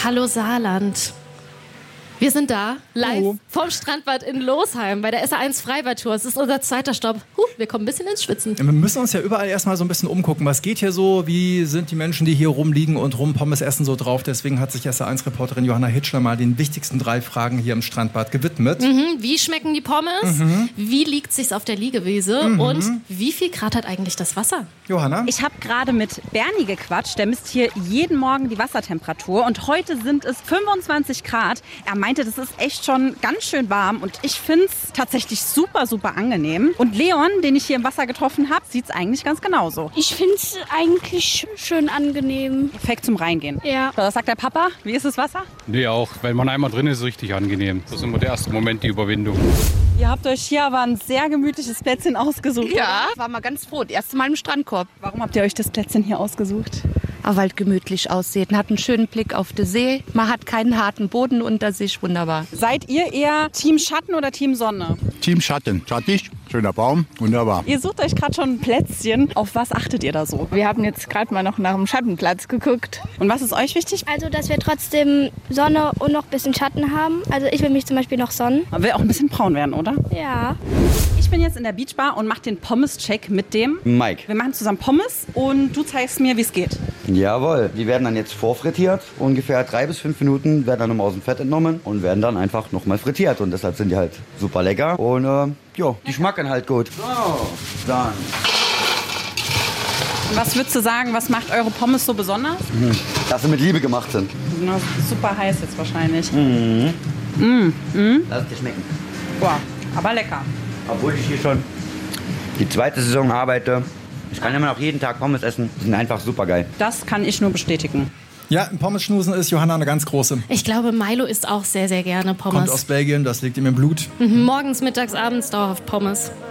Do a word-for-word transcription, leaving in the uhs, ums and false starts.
Hallo Saarland. Wir sind da, live Hallo. vom Strandbad in Losheim bei der S A eins Freibadtour. Es ist unser zweiter Stopp. Huh, wir kommen ein bisschen ins Schwitzen. Wir müssen uns ja überall erstmal so ein bisschen umgucken. Was geht hier so? Wie sind die Menschen, die hier rumliegen und rum Pommes essen, so drauf? Deswegen hat sich S A eins Reporterin Johanna Hitschler mal den wichtigsten drei Fragen hier im Strandbad gewidmet. Mhm. Wie schmecken die Pommes? Mhm. Wie liegt sich's auf der Liegewiese? Mhm. Und wie viel Grad hat eigentlich das Wasser? Johanna? Ich habe gerade mit Bernie gequatscht. Der misst hier jeden Morgen die Wassertemperatur. Und heute sind es fünfundzwanzig Grad. Er meinte, das ist echt schon ganz schön warm. Und ich finde es tatsächlich super, super angenehm. Und Leon, den ich hier im Wasser getroffen habe, sieht es eigentlich ganz genauso. Ich finde es eigentlich schön angenehm. Perfekt zum Reingehen. Ja. Was sagt der Papa? Wie ist das Wasser? Nee, auch. Wenn man einmal drin ist, ist es richtig angenehm. Das ist immer der erste Moment, die Überwindung. Ihr habt euch hier aber ein sehr gemütliches Plätzchen ausgesucht. Ja, war mal ganz froh. Das erste Mal im Strandkorb. Warum habt ihr euch das Plätzchen hier ausgesucht? Aber weil es gemütlich aussieht. Man hat einen schönen Blick auf den See. Man hat keinen harten Boden unter sich. Wunderbar. Seid ihr eher Team Schatten oder Team Sonne? Team Schatten. Schattig, schöner Baum, wunderbar. Ihr sucht euch gerade schon ein Plätzchen. Auf was achtet ihr da so? Wir haben jetzt gerade mal noch nach dem Schattenplatz geguckt. Und was ist euch wichtig? Also, dass wir trotzdem Sonne und noch ein bisschen Schatten haben. Also, ich will mich zum Beispiel noch sonnen. Man will auch ein bisschen braun werden, oder? Ja. Ich bin jetzt in der Beachbar und mache den Pommes-Check mit dem Mike. Wir machen zusammen Pommes und du zeigst mir, wie es geht. Jawohl, die werden dann jetzt vorfrittiert. Ungefähr drei bis fünf Minuten werden dann nochmal aus dem Fett entnommen und werden dann einfach nochmal frittiert. Und deshalb sind die halt super lecker und äh, ja, die schmecken halt gut. So, dann. Was würdest du sagen, was macht eure Pommes so besonders? Mhm. Dass sie mit Liebe gemacht sind. Na, super heiß jetzt wahrscheinlich. Mhm. Mm, mm. Lass es dir schmecken. Boah, aber lecker. Obwohl ich hier schon die zweite Saison arbeite. Ich kann immer noch jeden Tag Pommes essen. Die sind einfach super geil. Das kann ich nur bestätigen. Ja, Pommes-Schnusen ist Johanna eine ganz große. Ich glaube, Milo isst auch sehr, sehr gerne Pommes. Kommt aus Belgien, das liegt ihm im Blut. Mhm. Morgens, mittags, abends dauerhaft Pommes.